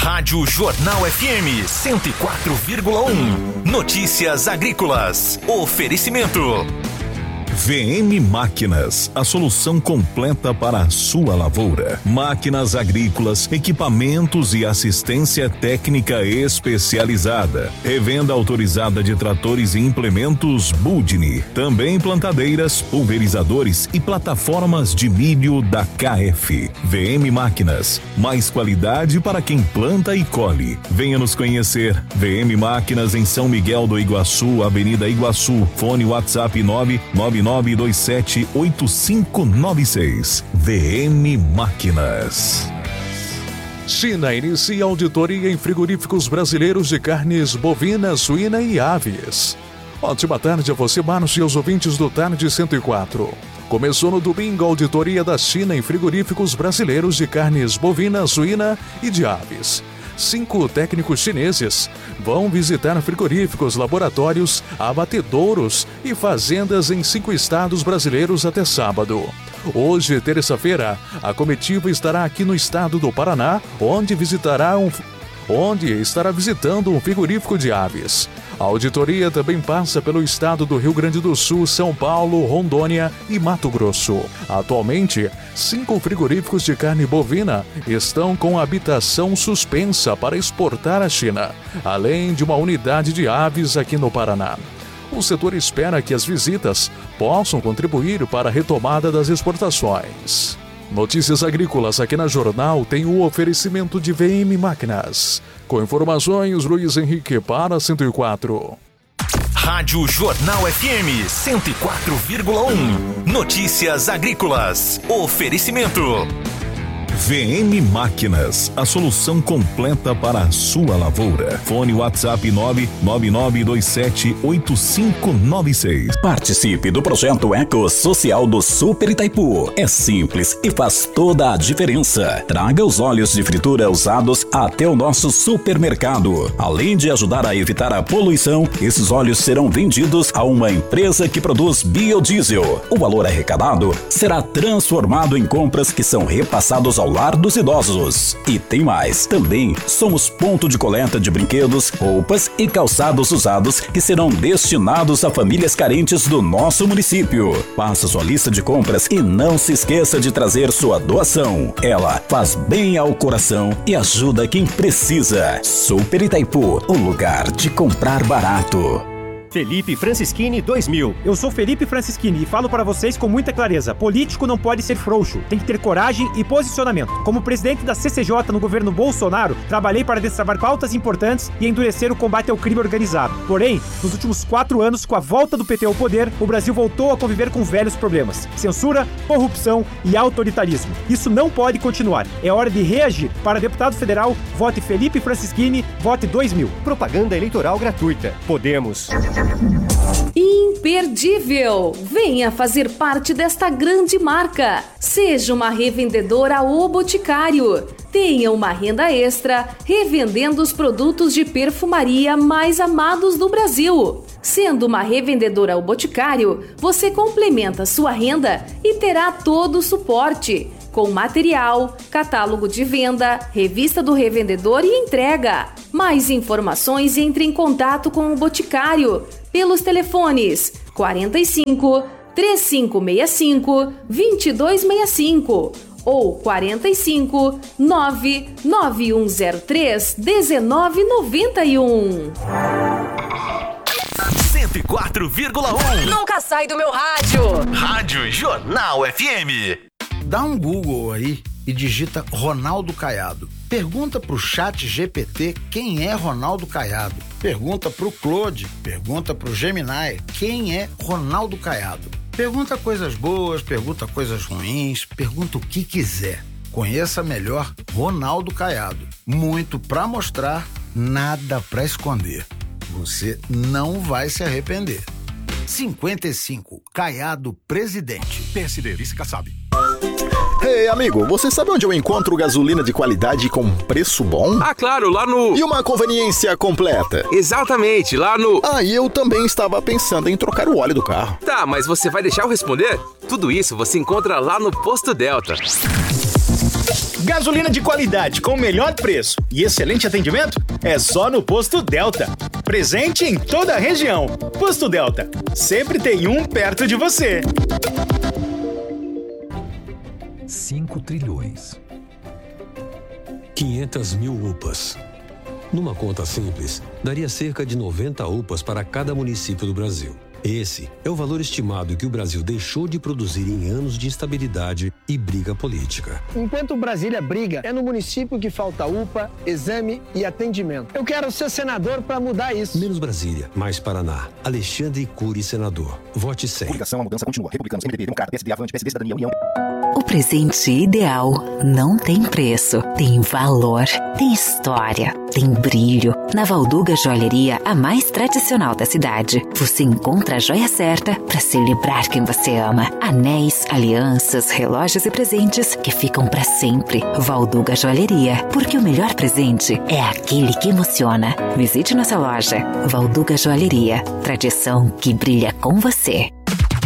Rádio Jornal FM 104,1. Notícias agrícolas. Oferecimento. VM Máquinas, a solução completa para a sua lavoura. Máquinas agrícolas, equipamentos e assistência técnica especializada. Revenda autorizada de tratores e implementos Budni. Também plantadeiras, pulverizadores e plataformas de milho da KF. VM Máquinas, mais qualidade para quem planta e colhe. Venha nos conhecer. VM Máquinas em São Miguel do Iguaçu, Avenida Iguaçu. Fone WhatsApp 999278596. VM Máquinas. China inicia auditoria em frigoríficos brasileiros de carnes bovina, suína e aves. Ótima tarde a você, Márcio, e aos ouvintes do Tarde 104. Começou no domingo a auditoria da China em frigoríficos brasileiros de carnes bovina, suína e de aves. 5 técnicos chineses vão visitar frigoríficos, laboratórios, abatedouros e fazendas em 5 estados brasileiros até sábado. Hoje, terça-feira, a comitiva estará aqui no estado do Paraná, onde estará visitando um frigorífico de aves. A auditoria também passa pelo estado do Rio Grande do Sul, São Paulo, Rondônia e Mato Grosso. Atualmente, 5 frigoríficos de carne bovina estão com habitação suspensa para exportar à China, além de uma unidade de aves aqui no Paraná. O setor espera que as visitas possam contribuir para a retomada das exportações. Notícias agrícolas aqui na Jornal tem o oferecimento de VM Máquinas. Com informações, Luiz Henrique para 104. Rádio Jornal FM 104,1. Notícias agrícolas. Oferecimento. VM Máquinas, a solução completa para a sua lavoura. Fone WhatsApp 999278596. Participe do projeto Eco Social do Super Itaipu. É simples e faz toda a diferença. Traga os óleos de fritura usados até o nosso supermercado. Além de ajudar a evitar a poluição, esses óleos serão vendidos a uma empresa que produz biodiesel. O valor arrecadado será transformado em compras que são repassados ao lar dos idosos. E tem mais, também somos ponto de coleta de brinquedos, roupas e calçados usados que serão destinados a famílias carentes do nosso município. Faça sua lista de compras e não se esqueça de trazer sua doação. Ela faz bem ao coração e ajuda quem precisa. Super Itaipu, o lugar de comprar barato. Felipe Francischini 2000. Eu sou Felipe Francischini e falo para vocês com muita clareza. Político não pode ser frouxo, tem que ter coragem e posicionamento. Como presidente da CCJ no governo Bolsonaro, trabalhei para destravar pautas importantes e endurecer o combate ao crime organizado. Porém, nos últimos 4 anos, com a volta do PT ao poder, o Brasil voltou a conviver com velhos problemas: censura, corrupção e autoritarismo. Isso não pode continuar. É hora de reagir. Para deputado federal, vote Felipe Francischini, vote 2000. Propaganda eleitoral gratuita. Podemos. Imperdível! Venha fazer parte desta grande marca. Seja uma revendedora O Boticário. Tenha uma renda extra revendendo os produtos de perfumaria mais amados do Brasil. Sendo uma revendedora O Boticário, você complementa sua renda e terá todo o suporte, com material, catálogo de venda, revista do revendedor e entrega. Mais informações, entre em contato com o Boticário pelos telefones 45 3565 2265 ou 45 99103 1991. 104,1. Nunca sai do meu rádio. Rádio Jornal FM. Dá um Google aí e digita Ronaldo Caiado. Pergunta pro Chat GPT quem é Ronaldo Caiado. Pergunta pro Claude, pergunta pro Gemini quem é Ronaldo Caiado. Pergunta coisas boas, pergunta coisas ruins, pergunta o que quiser. Conheça melhor Ronaldo Caiado. Muito pra mostrar, nada pra esconder. Você não vai se arrepender. 55, Caiado Presidente. PSD, Vice Kassab. Ei, amigo, você sabe onde eu encontro gasolina de qualidade com preço bom? Ah, claro, lá no... E uma conveniência completa. Exatamente, lá no... Ah, e eu também estava pensando em trocar o óleo do carro. Tá, mas você vai deixar eu responder? Tudo isso você encontra lá no Posto Delta. Gasolina de qualidade com o melhor preço e excelente atendimento é só no Posto Delta. Presente em toda a região. Posto Delta, sempre tem um perto de você. 5 trilhões. 500 mil UPAs. Numa conta simples, daria cerca de 90 UPAs para cada município do Brasil. Esse é o valor estimado que o Brasil deixou de produzir em anos de instabilidade e briga política. Enquanto Brasília briga, é no município que falta UPA, exame e atendimento. Eu quero ser senador para mudar isso. Menos Brasília, mais Paraná. Alexandre Cury, senador. Vote 100. Coligação, a mudança continua. Republicanos, MDB, Democrata, PSD, Avante, PSD, Cidadania, União. O presente ideal não tem preço, tem valor, tem história, tem brilho. Na Valduga Joalheria, a mais tradicional da cidade, você encontra a joia certa para celebrar quem você ama. Anéis, alianças, relógios e presentes que ficam para sempre. Valduga Joalheria, porque o melhor presente é aquele que emociona. Visite nossa loja. Valduga Joalheria, tradição que brilha com você.